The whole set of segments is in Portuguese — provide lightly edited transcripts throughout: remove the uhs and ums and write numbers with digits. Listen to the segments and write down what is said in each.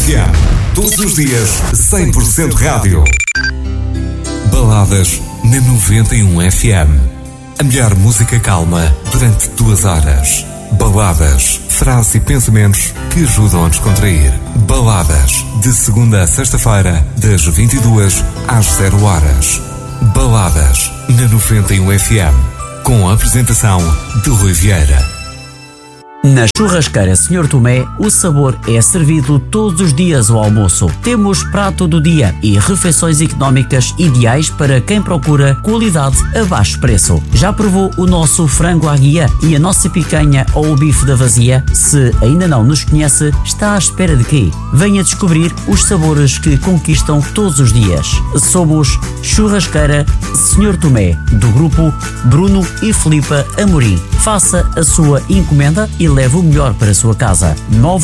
FM. Todos os dias, 100% rádio. Baladas na 91 FM. A melhor música calma durante 2 horas. Baladas, frases e pensamentos que ajudam a descontrair. Baladas, de segunda a sexta-feira, das 22 às 0 horas. Baladas, na 91 FM. Com a apresentação de Rui Vieira. Na churrasqueira Sr. Tomé, o sabor é servido todos os dias ao almoço. Temos prato do dia e refeições económicas ideais para quem procura qualidade a baixo preço. Já provou o nosso frango à guia e a nossa picanha ou o bife da vazia? Se ainda não nos conhece, está à espera de quê? Venha descobrir os sabores que conquistam todos os dias. Somos Churrasqueira Sr. Tomé, do grupo Bruno e Filipa Amorim. Faça a sua encomenda e leve o melhor para a sua casa.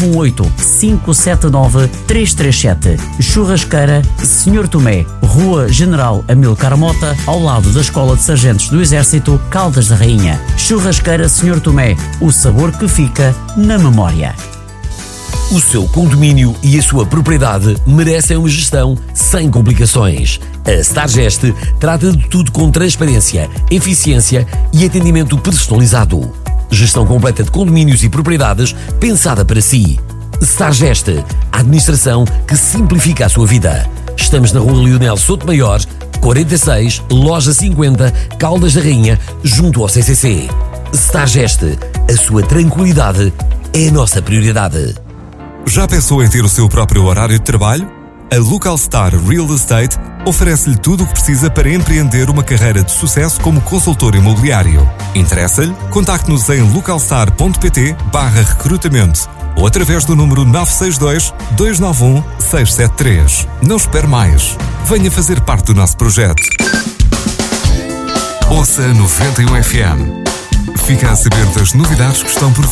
918-579-337. Churrasqueira Sr. Tomé, Rua General Amilcar Mota, ao lado da Escola de Sargentos do Exército, Caldas da Rainha. Churrasqueira Sr. Tomé, o sabor que fica na memória. O seu condomínio e a sua propriedade merecem uma gestão sem complicações. A Stargest trata de tudo com transparência, eficiência e atendimento personalizado. Gestão completa de condomínios e propriedades pensada para si. Stargest, a administração que simplifica a sua vida. Estamos na Rua Leonel Sotomayor, 46, Loja 50, Caldas da Rainha, junto ao CCC. Stargest, a sua tranquilidade é a nossa prioridade. Já pensou em ter o seu próprio horário de trabalho? A Localstar Real Estate oferece-lhe tudo o que precisa para empreender uma carreira de sucesso como consultor imobiliário. Interessa-lhe? Contacte-nos em localstar.pt/recrutamento ou através do número 962-291-673. Não espere mais. Venha fazer parte do nosso projeto. Ouça 91 FM. Fica a saber das novidades que estão por vir.